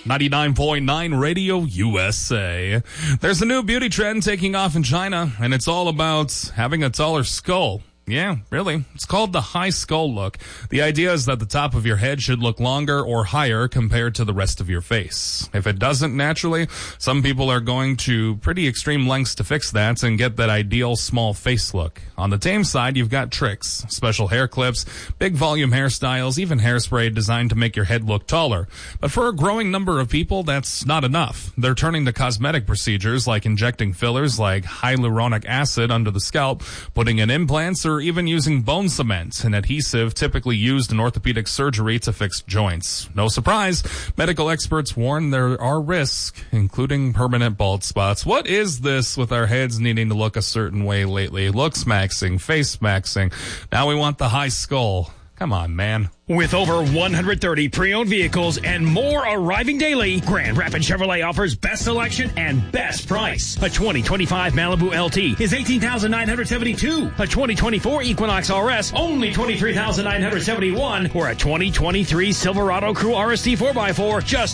99.9 Radio USA. There's a new beauty trend taking off in China, and it's all about having a taller skull. Yeah, really. It's called the high skull look. The idea is that the top of your head should look longer or higher compared to the rest of your face. If it doesn't naturally, some people are going to pretty extreme lengths to fix that and get that ideal small face look. On the tame side, you've got tricks, special hair clips, big volume hairstyles, even hairspray designed to make your head look taller. But for a growing number of people, that's not enough. They're turning to cosmetic procedures like injecting fillers like hyaluronic acid under the scalp, putting in implants, or even using bone cement, an adhesive typically used in orthopedic surgery to fix joints. No surprise, medical experts warn there are risks, including permanent bald spots. What is this with our heads needing to look a certain way lately? Looks maxing, face maxing. Now we want the high skull. Come on, man. With over 130 pre-owned vehicles and more arriving daily, Grand Rapids Chevrolet offers best selection and best price. A 2025 Malibu LT is $18,972. A 2024 Equinox RS, only $23,971. Or a 2023 Silverado Crew RST 4x4, just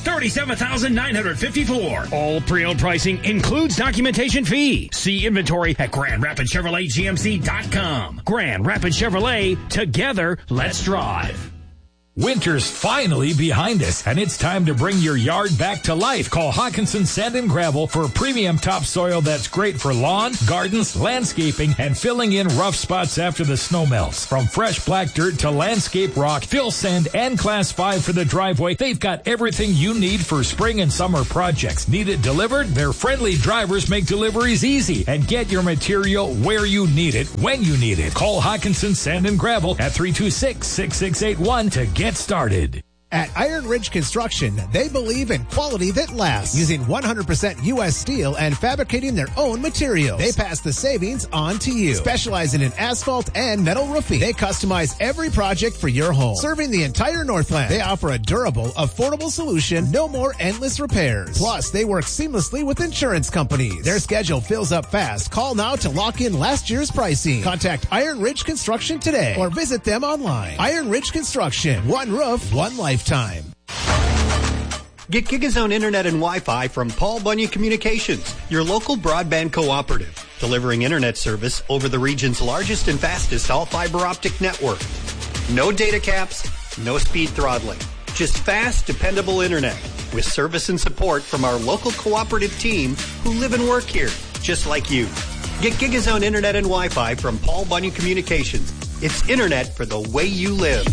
$37,954. All pre-owned pricing includes documentation fee. See inventory at GrandRapidsChevroletGMC.com. Grand Rapids Chevrolet, together, let's drive. Winter's finally behind us, and it's time to bring your yard back to life. Call Hawkinson Sand and Gravel for premium topsoil that's great for lawn, gardens, landscaping, and filling in rough spots after the snow melts. From fresh black dirt to landscape rock, fill sand, and Class 5 for the driveway, they've got everything you need for spring and summer projects. Need it delivered? Their friendly drivers make deliveries easy and get your material where you need it, when you need it. Call Hawkinson Sand and Gravel at 326-6681 to get started. At Iron Ridge Construction, they believe in quality that lasts, using 100% U.S. steel and fabricating their own materials. They pass the savings on to you. Specializing in asphalt and metal roofing, they customize every project for your home. Serving the entire Northland, they offer a durable, affordable solution, no more endless repairs. Plus, they work seamlessly with insurance companies. Their schedule fills up fast. Call now to lock in last year's pricing. Contact Iron Ridge Construction today or visit them online. Iron Ridge Construction, one roof, one lifetime. Get GigaZone Internet and Wi-Fi from Paul Bunyan Communications, your local broadband cooperative, delivering internet service over the region's largest and fastest all-fiber optic network. No data caps, no speed throttling, just fast, dependable internet with service and support from our local cooperative team who live and work here, just like you. Get GigaZone Internet and Wi-Fi from Paul Bunyan Communications. It's internet for the way you live.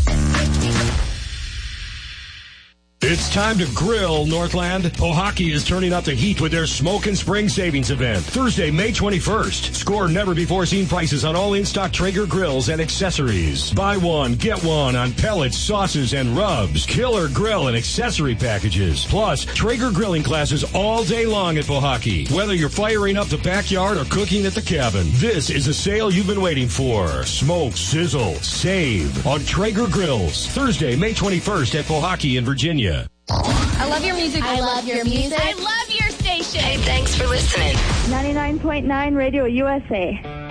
It's time to grill, Northland. Pohaki is turning up the heat with their Smoke and Spring Savings event. Thursday, May 21st. Score never-before-seen prices on all in-stock Traeger grills and accessories. Buy one, get one on pellets, sauces, and rubs. Killer grill and accessory packages. Plus, Traeger grilling classes all day long at Pohaki. Whether you're firing up the backyard or cooking at the cabin, this is a sale you've been waiting for. Smoke, sizzle, save on Traeger grills. Thursday, May 21st at Pohaki in Virginia. I love your music. I love your music. I love your station. Hey, thanks for listening. 99.9 Radio USA.